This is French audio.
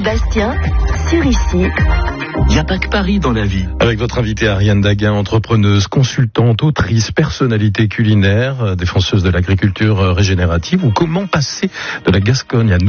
Bastien, sur ici. Il n'y a pas que Paris dans la vie. Avec votre invitée Ariane Daguin, entrepreneuse, consultante, autrice, personnalité culinaire, défenseuse de l'agriculture régénérative, ou comment passer de la Gascogne à